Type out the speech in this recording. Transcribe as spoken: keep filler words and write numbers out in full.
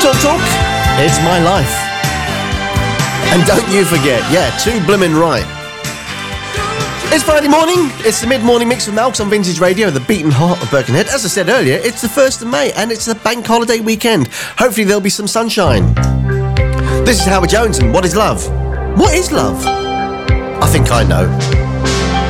Talk Talk, it's my life. And don't you forget, yeah, too blimmin' right. It's Friday morning, it's the mid-morning mix with Malks on Vintage Radio, the beating heart of Birkenhead. As I said earlier, it's the first of May and it's the bank holiday weekend. Hopefully there'll be some sunshine. This is Howard Jones and What is Love? What is love? I think I know.